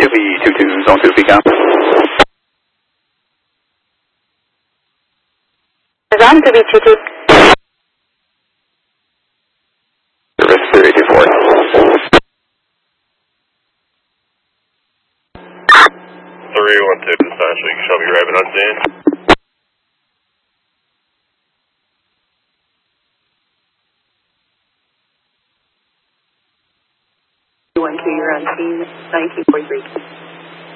2B22, zone 2 VCOM. Zone 2B22. Service 3824. 312, dispatch, you shall be arriving on scene. 12, you're on scene, 1943.